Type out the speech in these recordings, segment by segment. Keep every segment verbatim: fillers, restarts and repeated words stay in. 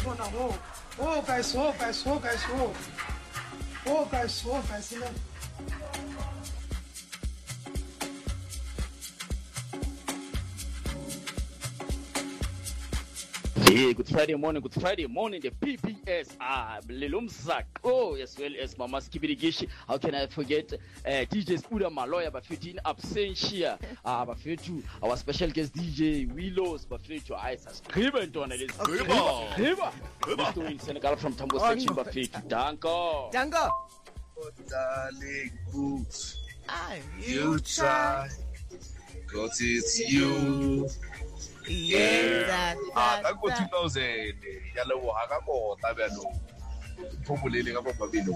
phone. Oh, oh, guys, oh, guys, oh, guys, oh, oh, guys, oh, guys, you know. Yeah, good Friday morning, good Friday morning, the P B S, ah, Lilumzak, oh, as well as Mama Skibirigishi. How can I forget uh, D Js Uda Maloya, but fifteen absentia, ah, but to our special guest D J Willows, but to I subscribe to an Alice Griba, Griba, in Senegal from Tambo section, but to Danko. Danko. Oh, darling, boots. I, You try, cause it's you. Yeah, that, Ah, that, ka go two that. thousand ya lebo ha ka kota bjalo phomolele ka papabelo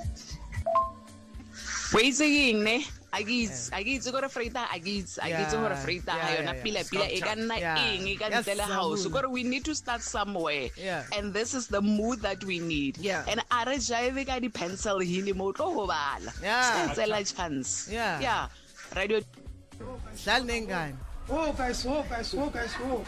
Waiting ne agitse agitse go re freita agitse agitse go re freita Yeah, ha yeah, yona yeah. pila pila e ka nna Yeah. eng e ka Yes, ntlela house Sabula. go we need to start somewhere Yeah. and this is the mood that we need Yeah. and are jive ka di pencil hile mo tlo go bala Yeah. tsela chance Yeah. yeah radio Dlala nengane. Oh, guys, oh, guys, oh, guys, oh,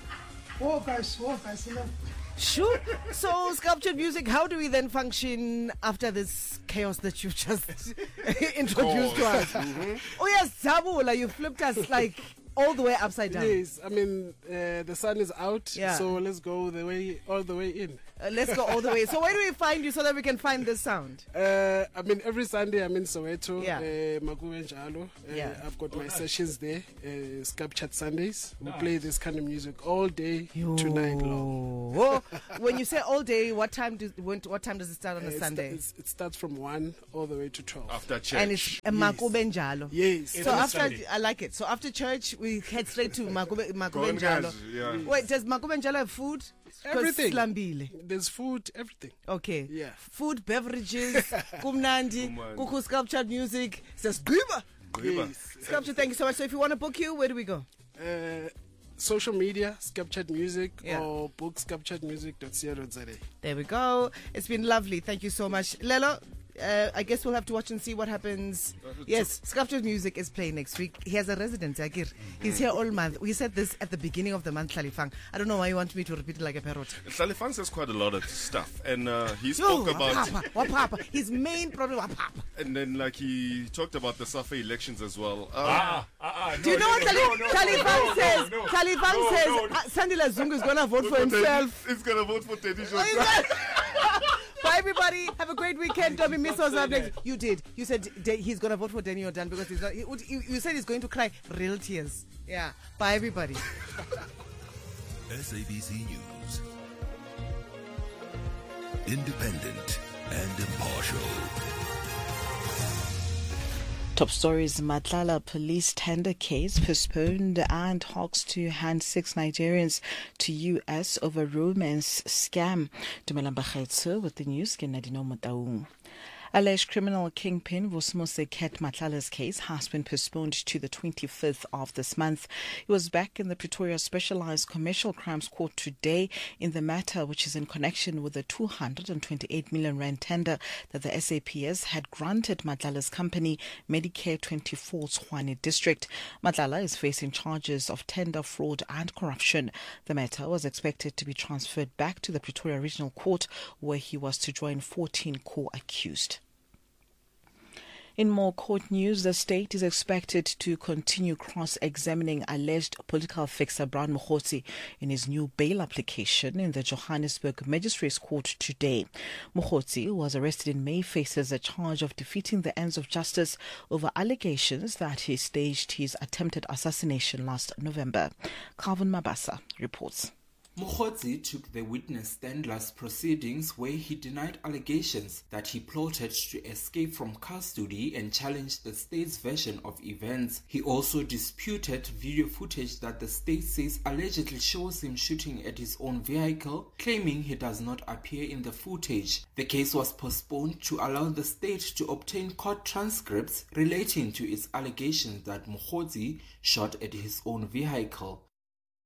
oh, guys, oh, guys, you know. Sure. So, sculptured music, how do we then function after this chaos that you've just introduced to us? Oh, yes, Zabula, you flipped us like all the way upside down. Yes, I mean uh, the sun is out, Yeah. so let's go the way all the way in. Uh, let's go all the way. So, where do we find you so that we can find this sound? Uh, I mean every Sunday I'm in Soweto, Yeah. uh, Makube Njalo. Uh, Yeah. I've got my sessions there, uh, Sculptured Sundays. We play this kind of music all day to night long. Oh, when you say all day, what time do when, what time does it start on Uh, a it, Sunday? sta- it's- it starts from one all the way to twelve. After church. And it's a Makube Njalo. Yes. So Every after Sunday. I like it. So after church, we head straight to Makube Makube Go on, Njalo. guys, yeah. Wait, does Makube Njalo have food? 'Cause Everything. Slambile. There's food, everything. Okay. Yeah. Food, beverages, kumnandi, Kumnandi. kuku sculptured music. Says Griba. Yes. Sculpture, thank you so much. So if you want to book you, where do we go? Uh, social media, Sculptured Music, Yeah. or book sculptured music dot co dot za. There we go. It's been lovely. Thank you so much. Lelo, uh, I guess we'll have to watch and see what happens. Yes, Sculptured Music is playing next week. He has a residence, Agir. He's here all month. We said this at the beginning of the month, Lalifang. I don't know why you want me to repeat it like a parrot. Salifan says quite a lot of stuff, and uh, he Yo, spoke about, wapapa, wapapa. His main problem, wapapa. and then like he talked about the Safa elections as well. Uh, Ah, ah, ah, no, Do you know no, what no, Tali- no, no, Talifang no, says? no, no. Talifang No, says no, no. uh, Sandile Zungu is going to vote for himself. He's gonna vote for Teddy Oh, is Shota. that- Bye, everybody. Have a great weekend. Tommy Miss was up next. You did. You said de- he's going to vote for Danny Odan because he's not, he, would- you, you said he's going to cry real tears. Yeah. Bye, everybody. S A B C News. Independent and impartial. Top stories: Matlala police tender case postponed and Hawks to hand six Nigerians to U S over romance scam. Dumelang Bakgetso with the news. Ke Nadine Motaung. Alleged criminal kingpin Vusmose Ket Matlala's case has been postponed to the twenty-fifth of this month. He was back in the Pretoria Specialized Commercial Crimes Court today in the matter, which is in connection with the two hundred twenty-eight million rand tender that the S A P S had granted Matlala's company, Medicare twenty-four Tshwane District. Matlala is facing charges of tender fraud and corruption. The matter was expected to be transferred back to the Pretoria Regional Court, where he was to join fourteen co-accused. In more court news, the state is expected to continue cross-examining alleged political fixer Brian Mogotsi in his new bail application in the Johannesburg Magistrates Court today. Mogotsi, who was arrested in May, faces a charge of defeating the ends of justice over allegations that he staged his attempted assassination last November. Calvin Mabasa reports. Mogotsi took the witness stand last proceedings where he denied allegations that he plotted to escape from custody and challenged the state's version of events. He also disputed video footage that the state says allegedly shows him shooting at his own vehicle, claiming he does not appear in the footage. The case was postponed to allow the state to obtain court transcripts relating to its allegations that Mogotsi shot at his own vehicle.